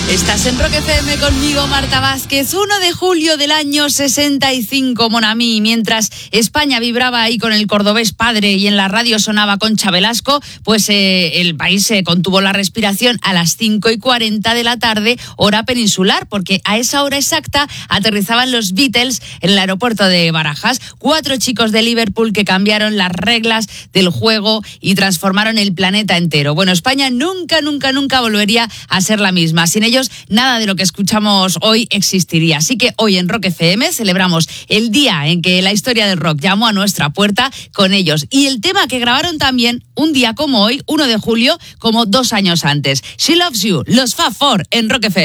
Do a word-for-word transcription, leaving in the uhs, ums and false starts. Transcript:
Estás en Rock F M conmigo, Marta Vázquez. uno de julio del año sesenta y cinco, mon ami. Mientras España vibraba ahí con el cordobés padre y en la radio sonaba Concha Velasco, pues eh, el país eh, contuvo la respiración a las cinco y cuarenta de la tarde, hora peninsular, porque a esa hora exacta aterrizaban los Beatles en el aeropuerto de Barajas. Cuatro chicos de Liverpool que cambiaron las reglas del juego y transformaron el planeta entero. Bueno, España nunca, nunca, nunca volvería a ser la misma. Sin ellos, nada de lo que escuchamos hoy existiría. Así que hoy en Rock F M celebramos el día en que la historia del rock llamó a nuestra puerta con ellos. Y el tema que grabaron también un día como hoy, uno de julio, como dos años antes. She Loves You, los Fab Four en Rock F M.